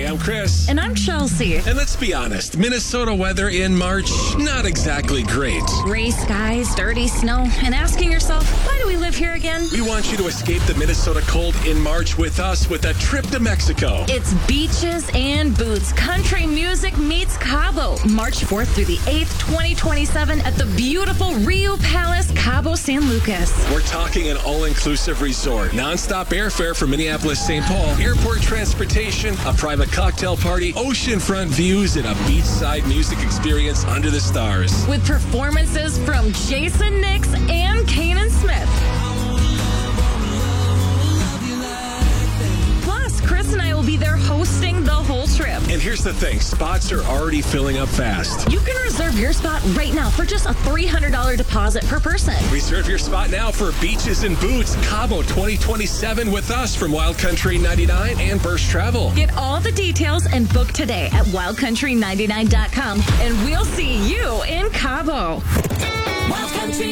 I'm Chris. And I'm Chelsea. And let's be honest, Minnesota weather in March, not exactly great. Gray skies, dirty snow, and asking yourself, why do we live here again? We want you to escape the Minnesota cold in March with us with a trip to Mexico. It's beaches and boots. Country music meets Cabo. March 4th through the 8th, 2027 at the beautiful Rio Palace, Cabo San Lucas. We're talking an all-inclusive resort, non-stop airfare from Minneapolis, St. Paul, airport transportation, a private cocktail party, oceanfront views, and a beachside music experience under the stars. With performances from Jason Nix and Kanan Smith. Plus, Chris and I will be there hosting the whole trip. And here's the thing, spots are already filling up fast. You can reserve your spot right now for just a $300 deposit per person. Reserve your spot now for Beaches and Boots, Cabo 2027 with us from Wild Country 99 and Burst Travel. Get all the details and book today at wildcountry99.com, and we'll see you in Cabo. Wild Country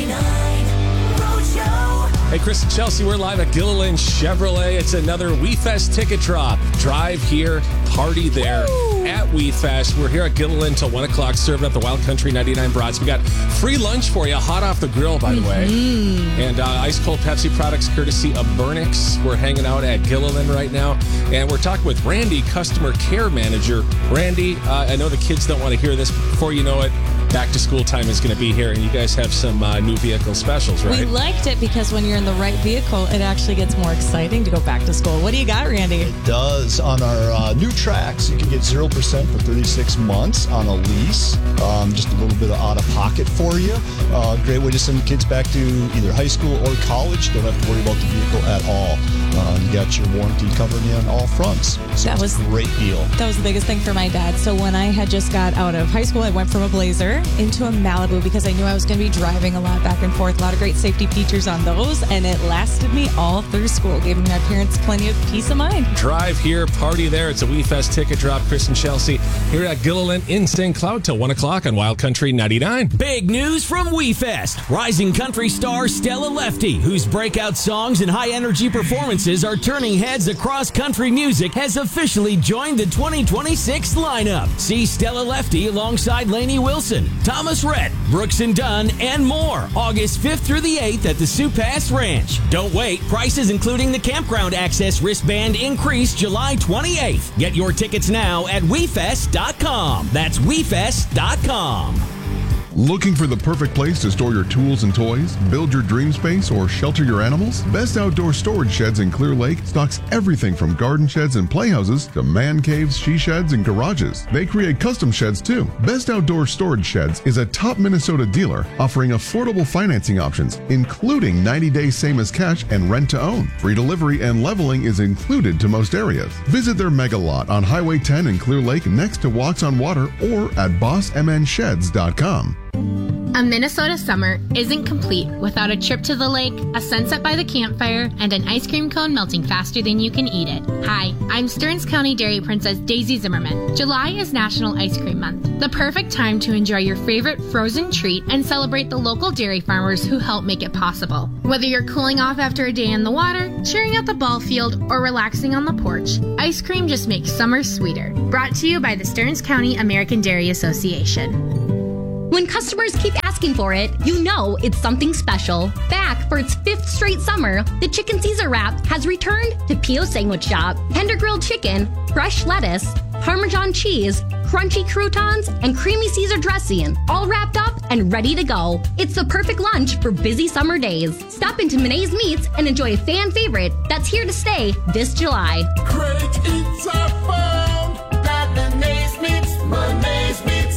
99 Roadshow. Hey, Chris and Chelsea, we're live at Gilliland Chevrolet. It's another WeFest ticket drop. Drive here, party there. Woo! At WeFest. We're here at Gilliland till 1 o'clock, serving up the Wild Country 99 brats. We got free lunch for you, hot off the grill, by the way. And ice cold Pepsi products courtesy of Burnix. We're hanging out at Gilliland right now. And we're talking with Randy, customer care manager. Randy, I know the kids don't want to hear this. Before you know it, back to school time is going to be here, and you guys have some new vehicle specials, right? We liked it because when you're in the right vehicle, it actually gets more exciting to go back to school. What do you got, Randy? It does. On our new tracks, you can get 0% for 36 months on a lease. Just a little bit of out-of-pocket for you. Great way to send kids back to either high school or college. Don't have to worry about the vehicle at all. You got your warranty covering you on all fronts. So That was a great deal. That was the biggest thing for my dad. So when I had just got out of high school, I went from a Blazer into a Malibu because I knew I was going to be driving a lot back and forth. A lot of great safety features on those, and it lasted me all through school, giving my parents plenty of peace of mind. Drive here, party there. It's a WeFest ticket drop. Chris and Chelsea here at Gilliland in St. Cloud till 1 o'clock on Wild Country 99. Big news from WeFest. Rising country star Stella Lefty, whose breakout songs and high-energy performances are turning heads across country music, has officially joined the 2026 lineup. See Stella Lefty alongside Lainey Wilson, Thomas Rhett, Brooks and Dunn, and more. August 5th through the 8th at the Sioux Pass Ranch. Don't wait. Prices including the campground access wristband increase July 28th. Get your tickets now at WeFest.com. That's WeFest.com. Looking for the perfect place to store your tools and toys, build your dream space, or shelter your animals? Best Outdoor Storage Sheds in Clear Lake stocks everything from garden sheds and playhouses to man caves, she sheds, and garages. They create custom sheds too. Best Outdoor Storage Sheds is a top Minnesota dealer offering affordable financing options, including 90-day same as cash and rent to own. Free delivery and leveling is included to most areas. Visit their mega lot on Highway 10 in Clear Lake next to Walks on Water or at bossmnsheds.com. A Minnesota summer isn't complete without a trip to the lake, a sunset by the campfire, and an ice cream cone melting faster than you can eat it. Hi, I'm Stearns County Dairy Princess Daisy Zimmerman. July is National Ice Cream Month, the perfect time to enjoy your favorite frozen treat and celebrate the local dairy farmers who help make it possible. Whether you're cooling off after a day in the water, cheering at the ball field, or relaxing on the porch, ice cream just makes summer sweeter. Brought to you by the Stearns County American Dairy Association. When customers keep asking for it, you know it's something special. Back for its 5th straight summer, the Chicken Caesar Wrap has returned to P.O. Sandwich Shop. Tender grilled chicken, fresh lettuce, Parmesan cheese, crunchy croutons, and creamy Caesar dressing, all wrapped up and ready to go. It's the perfect lunch for busy summer days. Stop into Monet's Meats and enjoy a fan favorite that's here to stay this July. Great eats are found at Monet's Meats, Monet's Meats.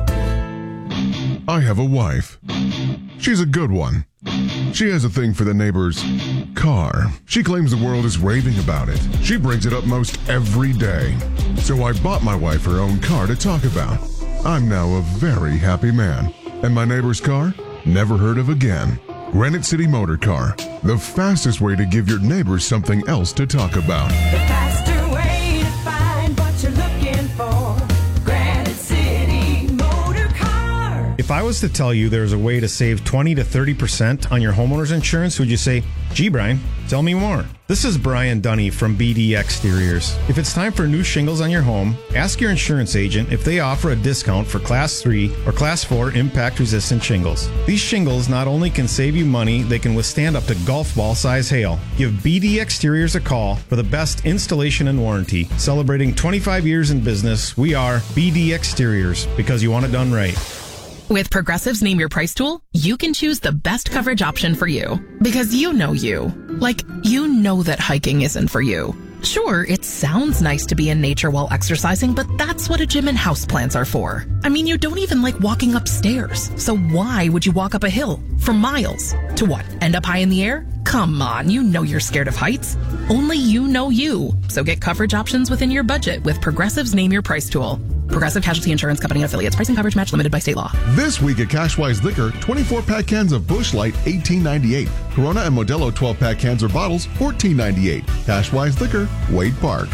I have a wife. She's a good one. She has a thing for the neighbor's car. She claims the world is raving about it. She brings it up most every day. So I bought my wife her own car to talk about. I'm now a very happy man. And my neighbor's car? Never heard of again. Granite City Motor Car. The fastest way to give your neighbors something else to talk about. The faster way to find what you're looking for. Granite City Motor Car. If I was was to tell you there's a way to save 20 to 30% on your homeowner's insurance, would you say, gee, Brian, tell me more? This is Brian Dunny from BD Exteriors. If it's time for new shingles on your home, ask your insurance agent if they offer a discount for Class 3 or Class 4 impact-resistant shingles. These shingles not only can save you money, they can withstand up to golf ball size hail. Give BD Exteriors a call for the best installation and warranty. Celebrating 25 years in business, we are BD Exteriors, because you want it done right. With Progressive's Name Your Price tool, you can choose the best coverage option for you. Because you know you. Like, you know that hiking isn't for you. Sure, it sounds nice to be in nature while exercising, but that's what a gym and houseplants are for. I mean, you don't even like walking upstairs. So why would you walk up a hill for miles? To what, end up high in the air? Come on, you know you're scared of heights. Only you know you. So get coverage options within your budget with Progressive's Name Your Price tool. Progressive Casualty Insurance Company and affiliates. Pricing coverage match limited by state law. This week at Cashwise Liquor, 24-pack cans of Busch Light, $18.98. Corona and Modelo 12-pack cans or bottles, $14.98. Cashwise Liquor, Wade Park.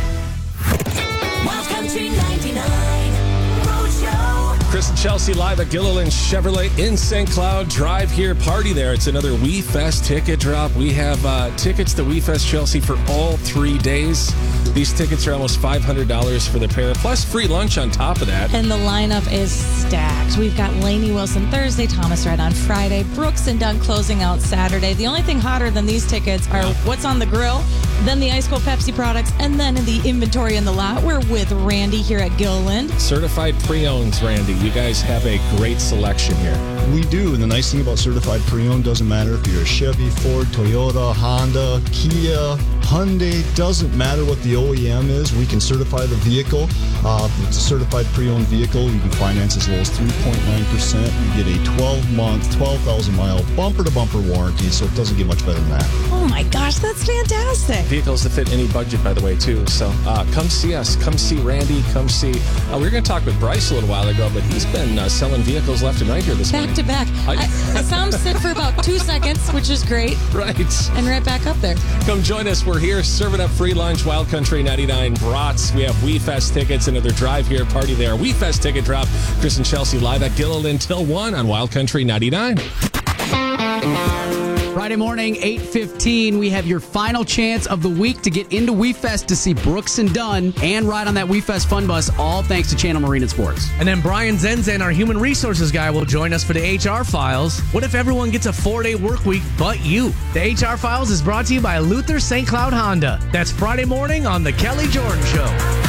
Wild Country 99 Roadshow. Chris and Chelsea live at Gilliland Chevrolet in St. Cloud. Drive here, party there. It's another We Fest ticket drop. We have tickets to We Fest Chelsea for all 3 days. These tickets are almost $500 for the pair, plus free lunch on top of that. And the lineup is stacked. We've got Lainey Wilson Thursday, Thomas Rhett on Friday, Brooks and Dunn closing out Saturday. The only thing hotter than these tickets are what's on the grill, then the Ice Cold Pepsi products, and then in the inventory in the lot, we're with Randy here at Gilliland. Certified pre-owns, Randy. You guys have a great selection here. We do, and the nice thing about certified pre-owned, doesn't matter if you're a Chevy, Ford, Toyota, Honda, Kia, Hyundai, doesn't matter what the OEM is, we can certify the vehicle. If it's a certified pre-owned vehicle, you can finance as low as 3.9%. You get a 12-month, 12,000-mile bumper-to-bumper warranty, so it doesn't get much better than that. Oh my gosh, that's fantastic. Vehicles that fit any budget, by the way, too. So come see us. Come see Randy. Come see... we were going to talk with Bryce a little while ago, but he's been selling vehicles left and right here this morning. Back to back. I saw him sit for about 2 seconds, which is great. Right. And right back up there. Come join us. We're here serving up free lunch, Wild Country 99 brats. We have We Fest tickets, another drive here, party there. We Fest ticket drop. Chris and Chelsea live at Gilliland till 1 on Wild Country 99. Friday morning, 8:15, we have your final chance of the week to get into We Fest to see Brooks and Dunn and ride on that We Fest fun bus, all thanks to Channel Marine and Sports. And then Brian Zenzen, our human resources guy, will join us for the HR Files. What if everyone gets a 4-day work week but you? The HR Files is brought to you by Luther St. Cloud Honda. That's Friday morning on The Kelly Jordan Show.